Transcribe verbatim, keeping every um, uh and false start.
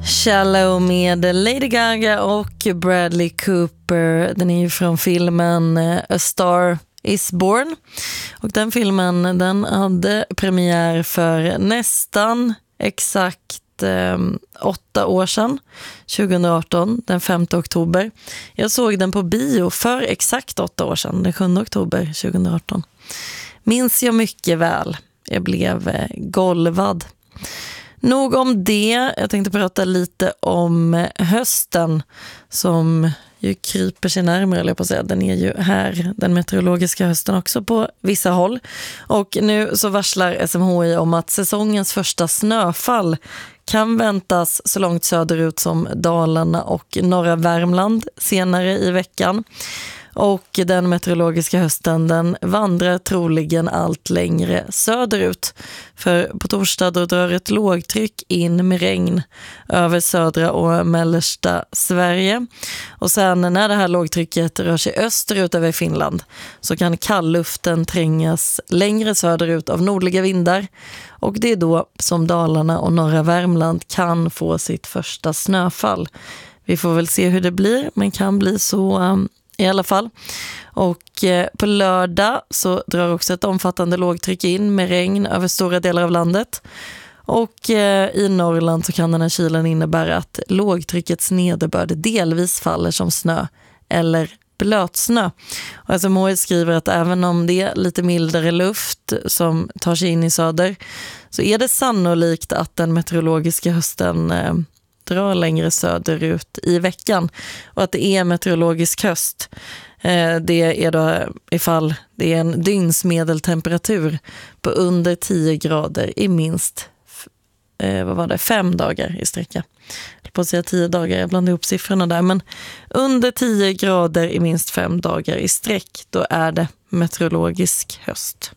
Shallow med Lady Gaga och Bradley Cooper. Den är ju från filmen A Star is Born. Och den filmen den hade premiär för nästan exakt eh, åtta år sedan. tjugo arton, den femte oktober. Jag såg den på bio för exakt åtta år sedan, den sjunde oktober tjugo arton. Minns jag mycket väl. Jag blev eh, golvad. Nog om det. Jag tänkte prata lite om hösten som ju kryper sig närmare, eller på att säga. Den är ju här, den meteorologiska hösten också på vissa håll. Och nu så varslar S M H I om att säsongens första snöfall kan väntas så långt söderut som Dalarna och norra Värmland senare i veckan. Och den meteorologiska hösten den vandrar troligen allt längre söderut. För på torsdag då drar ett lågtryck in med regn över södra och mellersta Sverige. Och sen när det här lågtrycket rör sig österut över Finland så kan kallluften trängas längre söderut av nordliga vindar. Och det är då som Dalarna och norra Värmland kan få sitt första snöfall. Vi får väl se hur det blir, men kan bli så um, i alla fall. Och eh, på lördag så drar också ett omfattande lågtryck in med regn över stora delar av landet. Och eh, i Norrland så kan den här kylen innebära att lågtryckets nederbörd delvis faller som snö eller blötsnö. Och S M H I skriver att även om det är lite mildare luft som tar sig in i söder så är det sannolikt att den meteorologiska hösten eh, drar längre söderut i veckan och att det är meteorologisk höst. Eh, det är då ifall det är en dygnsmedeltemperatur på under tio grader i minst eh, vad var det, fem dagar i sträcka. Jag på att säga tio dagar, jag blandar ihop siffrorna där, men under tio grader i minst fem dagar i sträck, då är det meteorologisk höst.